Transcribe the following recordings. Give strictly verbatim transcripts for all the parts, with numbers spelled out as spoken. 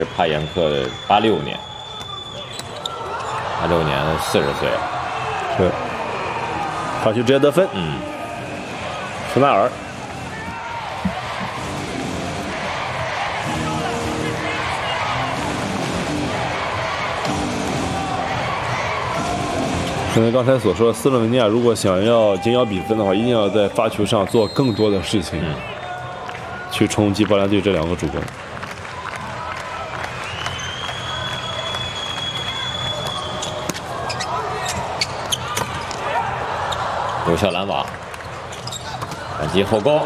帕延克八六年，八六年四十岁， 是发球直接得分， 嗯， 舒纳尔。正如刚才所说的，斯洛文尼亚如果想要紧咬比分的话，一定要在发球上做更多的事情， 嗯、 去冲击波兰队这两个主攻。 有效拦网，反击后勾。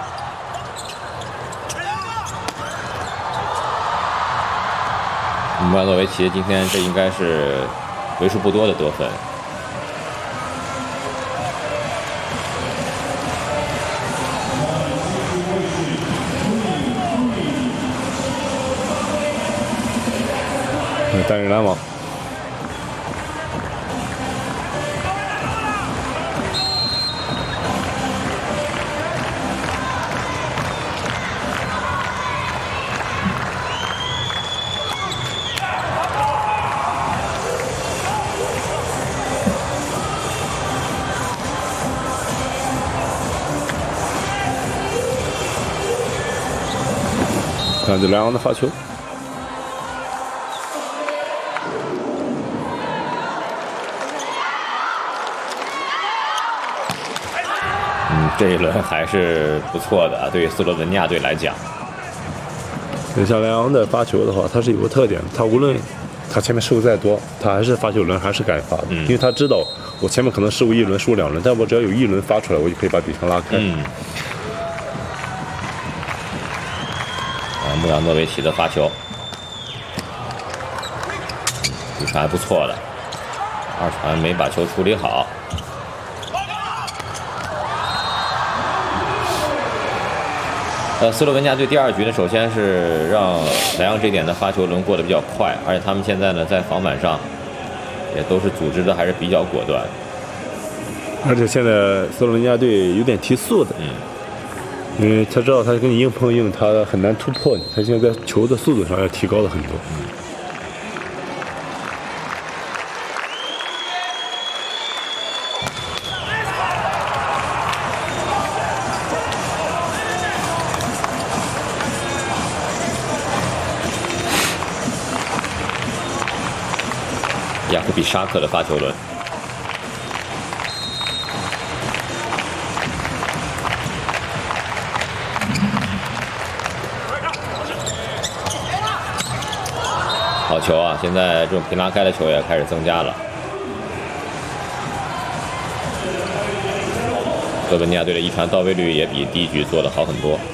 穆拉诺维奇今天这应该是为数不多的得分。 单人拦网。看这两人的发球。 嗯，这一轮还是不错的啊，对于斯洛文尼亚队来讲。 像莱昂的发球的话，他是有个特点，他无论他前面失误再多，他还是发球轮还是敢发的，嗯、因为他知道我前面可能失误一轮、失误两轮，但我只要有一轮发出来，我就可以把比分拉开。 嗯。啊，穆拉诺维奇的发球，这传还不错的，二传没把球处理好。呃，斯洛文尼亚队第二局呢，首先是让莱昂这点的发球轮过得比较快，而且他们现在呢在防板上也都是组织的还是比较果断。 而且现在斯洛文尼亚队有点提速的， 嗯， 因为他知道他跟你硬碰硬，他很难突破你，他现在在球的速度上要提高了很多。嗯， 雅库比沙克的发球轮，好球啊！现在这种平拉开的球也开始增加了。斯洛文尼亚队的一传到位率也比第一局做得好很多。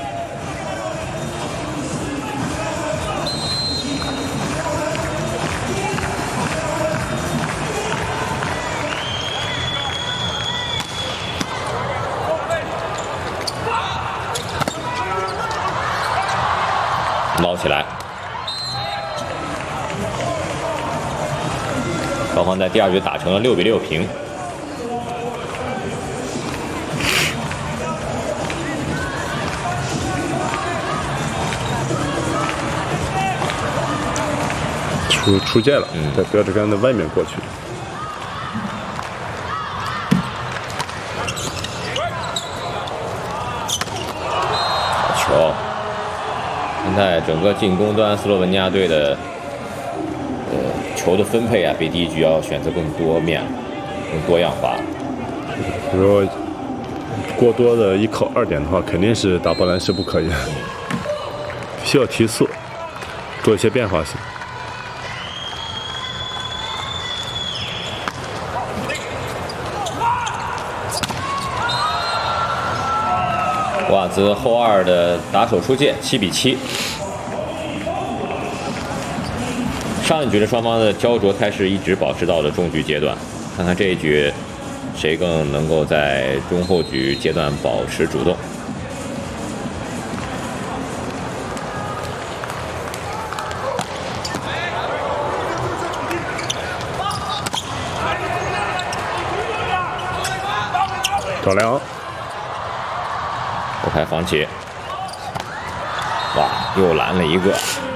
捞起来，双方在第二局打成了六比六平。 出出界了，嗯，在标志杆的外面过去。 好球！现在整个进攻端，斯洛文尼亚队的呃球的分配啊，比第一局要选择更多面、更多样化。 比如说过多的依靠二点的话，肯定是打波兰是不可以的，需要提速，做一些变化性。 瓦兹后二的打手出界，七比七。上一局的双方的焦灼态势一直保持到了中局阶段，看看这一局谁更能够在中后局阶段保持主动。 赵良。 后排防起，哇，又拦了一个。